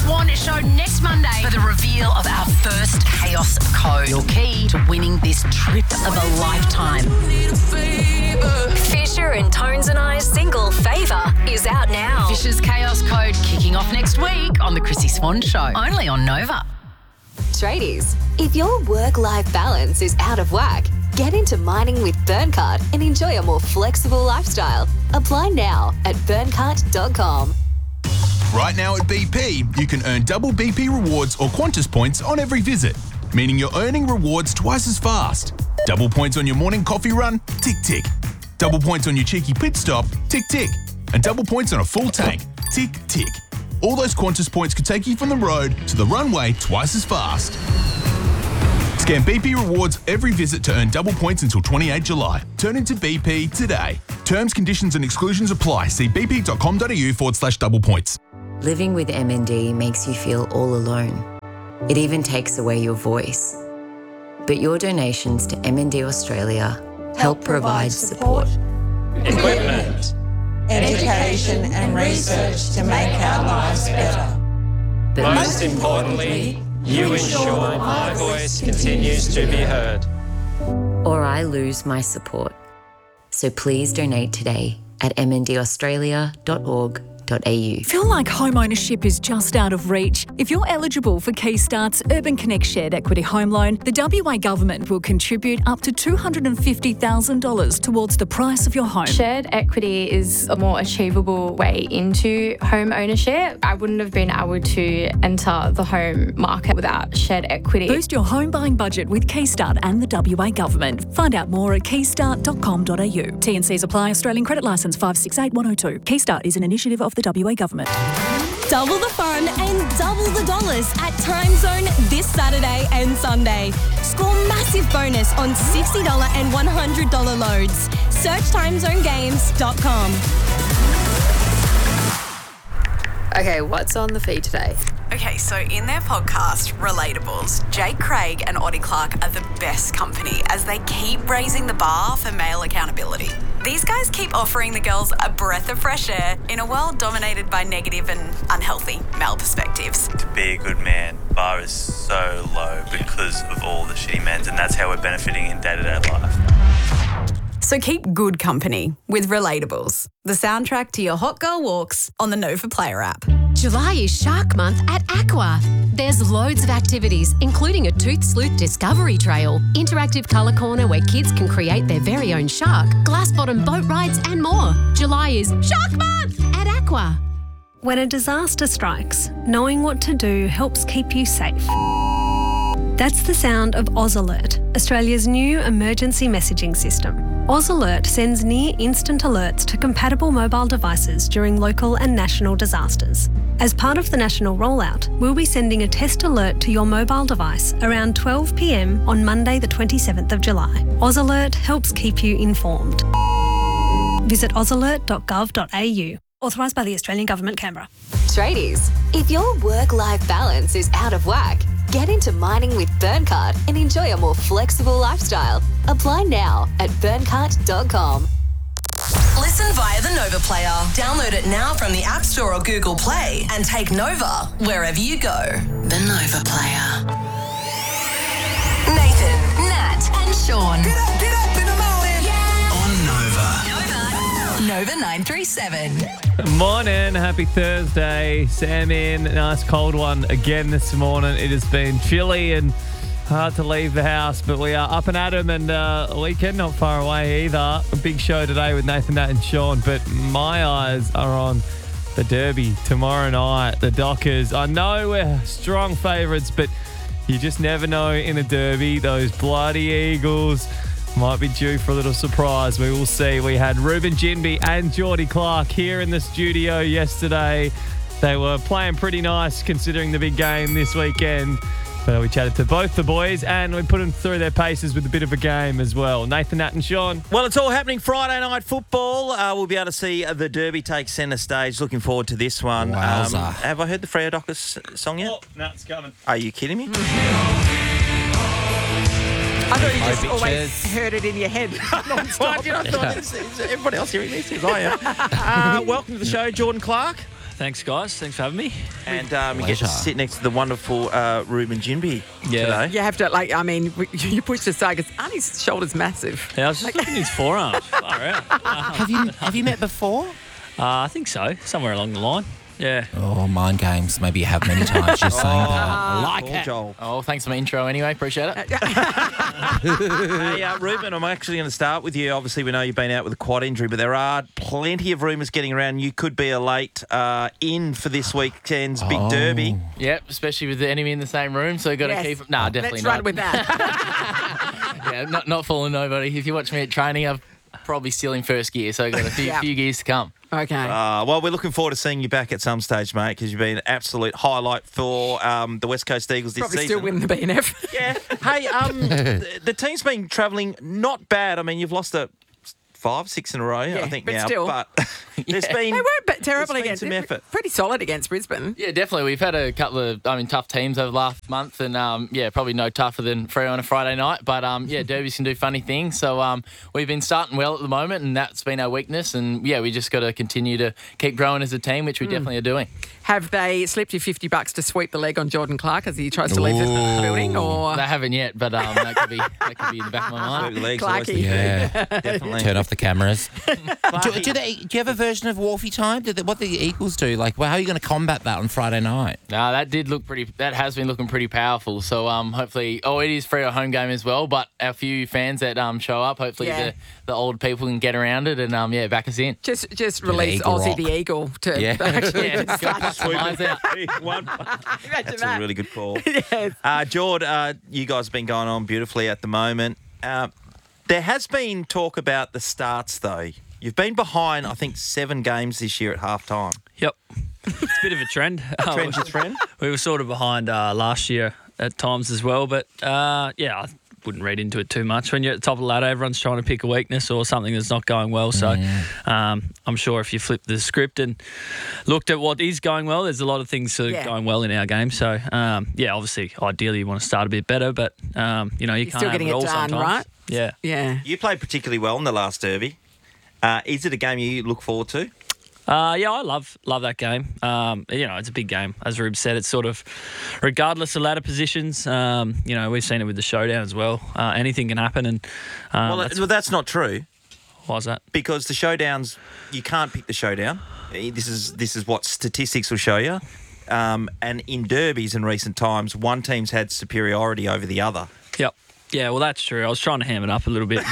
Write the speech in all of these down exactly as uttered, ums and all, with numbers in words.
Swan Show next Monday for the reveal of our first Chaos Code. Your key to winning this trip of a lifetime. Fisher and Tones and I's single Favour is out now. Fisher's Chaos Code kicking off next week on the Chrissy Swan Show, only on Nova. Tradies, if your work-life balance is out of whack, get into mining with Burncard and enjoy a more flexible lifestyle. Apply now at burncard dot com. Right now at B P, you can earn double B P rewards or Qantas points on every visit, meaning you're earning rewards twice as fast. Double points on your morning coffee run? Tick, tick. Double points on your cheeky pit stop? Tick, tick. And double points on a full tank? Tick, tick. All those Qantas points could take you from the road to the runway twice as fast. Scan B P rewards every visit to earn double points until twenty-eighth July. Turn into B P today. Terms, conditions and exclusions apply. See bp.com.au forward slash double points. Living with M N D makes you feel all alone. It even takes away your voice. But your donations to M N D Australia help, help provide support. Equipment, education and research to make our lives better. But most importantly, you ensure my voice continues to be heard. Or I lose my support. So please donate today at m n d australia dot org dot a u. Feel like home ownership is just out of reach? If you're eligible for Keystart's Urban Connect Shared Equity Home Loan, the W A Government will contribute up to two hundred fifty thousand dollars towards the price of your home. Shared equity is a more achievable way into home ownership. I wouldn't have been able to enter the home market without shared equity. Boost your home buying budget with Keystart and the W A Government. Find out more at keystart dot com dot a u. T and Cs apply. Australian Credit Licence five six eight one oh two. Keystart is an initiative of the W A Government. Double the fun and double the dollars at Time Zone this Saturday and Sunday. Score massive bonus on sixty dollars and one hundred dollars loads. Search time zone games dot com. Okay, what's on the feed today? Okay, so in their podcast, Relatables, Jake Craig and Oddie Clark are the best company as they keep raising the bar for male accountability. These guys keep offering the girls a breath of fresh air in a world dominated by negative and unhealthy male perspectives. To be a good man, bar is so low because of all the shitty men, and that's how we're benefiting in day-to-day life. So keep good company with Relatables, the soundtrack to your hot girl walks on the Nova Player app. July is Shark Month at Aqua. There's loads of activities, including a Tooth Sleuth Discovery Trail, interactive colour corner where kids can create their very own shark, glass-bottom boat rides and more. July is Shark Month at Aqua. When a disaster strikes, knowing what to do helps keep you safe. That's the sound of Oz Alert, Australia's new emergency messaging system. Oz Alert sends near-instant alerts to compatible mobile devices during local and national disasters. As part of the national rollout, we'll be sending a test alert to your mobile device around twelve p m on Monday the twenty-seventh of July. Oz Alert helps keep you informed. Visit oz alert dot gov dot a u. Authorised by the Australian Government, Canberra. Tradies, if your work-life balance is out of whack, get into mining with Burncard and enjoy a more flexible lifestyle. Apply now at burncard dot com. Listen via the Nova Player. Download it now from the App Store or Google Play and take Nova wherever you go. The Nova Player. Nathan, Nat and Sean. Get up, get up in the morning. Yeah. On Nova. Nova. Nova nine three seven. Morning, happy Thursday. Sam in, nice cold one again this morning. It has been chilly and hard to leave the house, but we are up and at 'em, and uh, a weekend not far away either. A big show today with Nathan, Nat and Sean, but my eyes are on the Derby tomorrow night. The Dockers, I know we're strong favourites, but you just never know in a Derby. Those bloody Eagles might be due for a little surprise. We will see. We had Ruben Ginby and Geordie Clark here in the studio yesterday. They were playing pretty nice considering the big game this weekend. But we chatted to both the boys and we put them through their paces with a bit of a game as well. Nathan, Nat and Sean. Well, it's all happening Friday night football. Uh, we'll be able to see the Derby take centre stage. Looking forward to this one. Um, have I heard the Freo Dockers song yet? Oh, no, it's coming. Are you kidding me? I thought you just always heard it in your head. Non-stop. You know, I thought, is, is everybody else hearing this? Is I am. Uh, welcome to the show, Jordan Clark. Thanks, guys. Thanks for having me. And um, you get to sit next to the wonderful uh, Ruben Ginby today. You have to, like, I mean, you push aside because Arnie's shoulder's massive. Yeah, I was just looking at his forearms. Far out. Have you have you met before? Uh, I think so. Somewhere along the line. Yeah. Oh, mind games. Maybe you have many times. Just saying that. I like Poor it. Joel. Oh, thanks for my intro anyway. Appreciate it. Hey, uh, Ruben, I'm actually going to start with you. Obviously, we know you've been out with a quad injury, but there are plenty of rumours getting around. You could be a late uh, in for this weekend's big Oh. derby. Yep, especially with the enemy in the same room, so got to Yes. keep. Nah, definitely Let's not. run with that. Yeah, not not fooling nobody. If you watch me at training, I've probably still in first gear, so got a few, Yeah. few gears to come. Okay. Uh, well, we're looking forward to seeing you back at some stage, mate, because you've been an absolute highlight for um, the West Coast Eagles this Probably season. still win the B N F. Yeah. Hey, um, the, the team's been travelling not bad. I mean, you've lost a five, six in a row, Yeah, I think but now. still. But there's been They weren't but terrible there's been against some they're effort. Pretty solid against Brisbane. Yeah, definitely. We've had a couple of, I mean, tough teams over the last month, and um, yeah, probably no tougher than Freo on a Friday night. But um, yeah, derbies can do funny things. So um, we've been starting well at the moment, and that's been our weakness. And yeah, we just got to continue to keep growing as a team, which we Mm. definitely are doing. Have they slipped you fifty bucks to sweep the leg on Jordan Clark as he tries to leave the Ooh. building? Or They haven't yet, but um, that could be that could be in the back of my mind. Sweep the legs, always Clarky. the- Yeah. Definitely. Turn off the cameras. do, Clarky. do, they, do you have a version of Wharfie time? Do they, what do the Eagles do? Like, well, how are you going to combat that on Friday night? No, that did look pretty. That has been looking pretty powerful. So um, hopefully, oh, it is Freo home game as well. But our few fans that um show up, hopefully Yeah. the, the old people can get around it and um yeah, back us in. just just release Eagle Aussie Rock. the Eagle to Yeah. actually Yeah, just go start- put some eyes out. One- Imagine That's that. a really good call. Yes. Uh, Jord, uh, you guys have been going on beautifully at the moment. Uh, there has been talk about the starts, though. You've been behind, I think, seven games this year at half time. Yep. It's a bit of a trend. Trend's a trend. We were sort of behind uh, last year at times as well, but uh, yeah, I wouldn't read into it too much. When you're at the top of the ladder, everyone's trying to pick a weakness or something that's not going well. So um, I'm sure if you flip the script and looked at what is going well, there's a lot of things that are Yeah. going well in our game. So um, yeah, obviously, ideally you want to start a bit better, but um, you know you You're can't still have getting it it all done, sometimes. right? Yeah. Yeah. You played particularly well in the last derby. Uh, is it a game you look forward to? Uh, yeah, I love love that game. Um, you know, it's a big game. As Rube said, it's sort of regardless of ladder positions. Um, you know, we've seen it with the showdown as well. Uh, anything can happen, and um, well, that's, that's, well, that's not true. why's that? Because the showdowns, you can't pick the showdown. This is this is what statistics will show you. Um, and in derbies in recent times, one team's had superiority over the other. Yep. Yeah, well, that's true. I was trying to ham it up a little bit.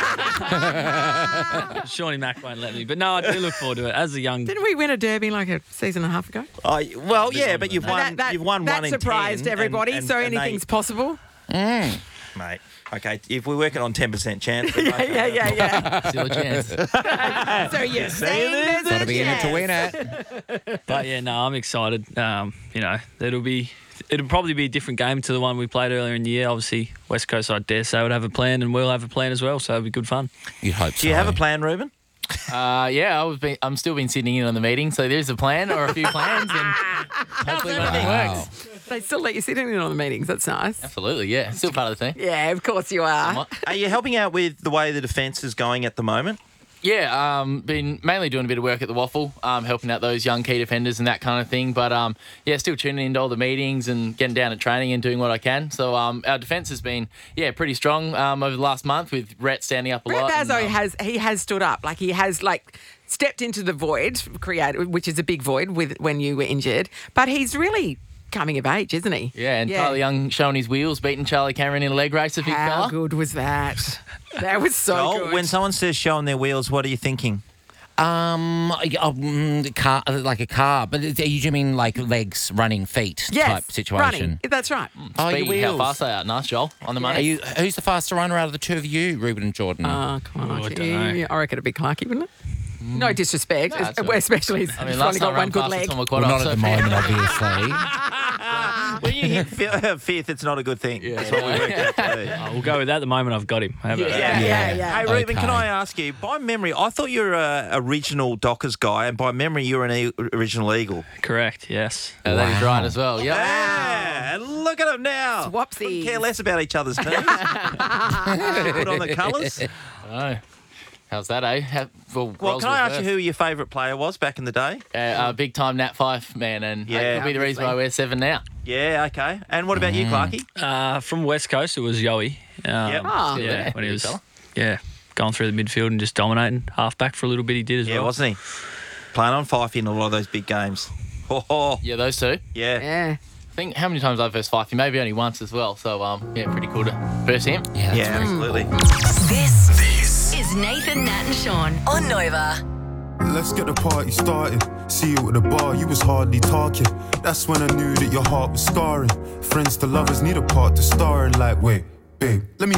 Shawnee Mack won't let me. But no, I do look forward to it. As a young... Didn't we win a derby like a season and a half ago? Oh, well, yeah, but you've won. that that, you've won that one in surprised ten, everybody, and- and- so and they- anything's possible. mate. Okay, if we're working on ten percent chance, Yeah, yeah, yeah, yeah. Still a chance. So you're saying there's Got a to be in it to chance. win it. But yeah, no, I'm excited. Um, you know, it'll be... It'll probably be a different game to the one we played earlier in the year. Obviously, West Coast, I dare say, would have a plan, and we'll have a plan as well, so it'll be good fun. You'd hope so. Do you have a plan, Ruben? Uh, yeah, I was been, I'm still been sitting in on the meeting, so there's a plan or a few plans, and hopefully one of them Wow. works. They still let you sit in on the meetings. That's nice. Absolutely, yeah. Still part of the team. Yeah, of course you are. Somewhat. Are you helping out with the way the defence is going at the moment? Yeah, um, been mainly doing a bit of work at the Waffle, um, helping out those young key defenders and that kind of thing. But um, yeah, still tuning into all the meetings and getting down at training and doing what I can. So um, our defence has been yeah pretty strong um, over the last month with Rhett standing up a Brett lot. and, Bazzo um, has he has stood up, like he has like stepped into the void created, which is a big void with when you were injured. But he's really coming of age, isn't he? Yeah, and Tyler Young showing his wheels, beating Charlie Cameron in a leg race, a big How fella. good was that? That was so Joel, good. when someone says showing their wheels, what are you thinking? Um, um, car, like a car, but are you mean like legs, running, feet yes, type situation? running. That's right. Oh, your Speed, how wheels. fast they are. Nice, Joel, on the Are money. you, who's the faster runner out of the two of you, Ruben and Jordan? Oh, Clarky. I don't know. I reckson it'd be Clarky, wouldn't it? No disrespect, No, it's es- all right. especially as I mean, he's last only got time one around good past leg. the Tom well, not so at the fair. moment, obviously. When you hit fi- fifth, it's not a good thing. That's what we worked out today. Oh, we'll go with that. At the moment, I've got him. How about that? Yeah, yeah, yeah. Hey, Ruben, can Okay. I ask you, by memory, I thought you were a original Dockers guy, and by memory, you're an e- original Eagle. Correct, yes. Yeah, that is Wow. right as well. Yep. Yeah, and look at them now. Swapsies. Couldn't care less about each other's teams. Put on the colours. I know. How's that, eh? How, well, Well, can I ask you who your favourite player was back in the day? Uh, uh, big time Nat Fife man, and Yeah. yeah, that'll be the reason why I wear seven now. Yeah, okay. And what about you, Clarkie? Uh, from West Coast, it was Yowie. Um, Yep. Oh, yeah, yeah. when he Good was fella. yeah going through the midfield and just dominating. Halfback for a little bit, he did as Yeah, well. wasn't he? Playing on Fife in a lot of those big games. Oh, oh. Yeah, those two. Yeah. Yeah. I think how many times I've versed Fife? Maybe only once as well. So um, yeah, pretty cool to verse him. Yeah, Yeah, absolutely. This, this is Nathan, Nat and Sean on Nova. Let's get the party started. See you at the bar, you was hardly talking. That's when I knew that your heart was scarring. Friends to lovers need a part to star in. Like, wait, babe, let me